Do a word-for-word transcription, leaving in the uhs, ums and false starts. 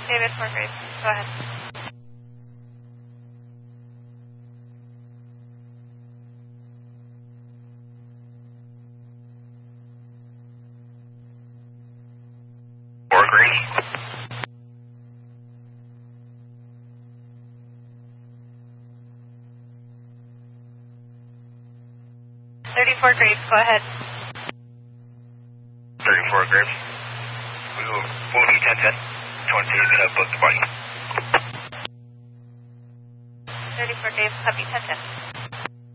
David Forgraves, go ahead. Forgraves. thirty-four Graves, go ahead. thirty-four Graves. We will move you ten ten. twenty, uh, book the body. thirty-four Graves, copy ten ten.